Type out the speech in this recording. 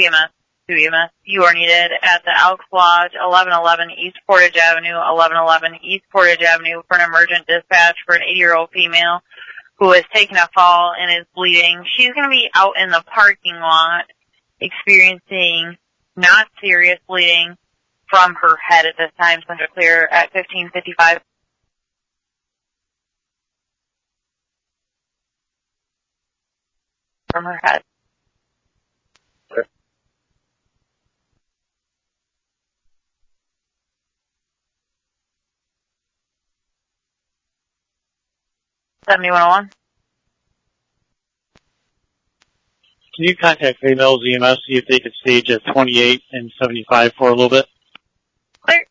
EMS. 2 EMS. You are needed at the Elks Lodge, 1111 East Portage Avenue, 1111 East Portage Avenue for an emergent dispatch for an 80-year-old female who has taken a fall and is bleeding. She's going to be out in the parking lot experiencing not serious bleeding from her head at this time. Center clear at 1555. From her head. Okay. 7101. Can you contact Fayetteville's EMS, see if they could stage at 28 and 75 for a little bit? Clear.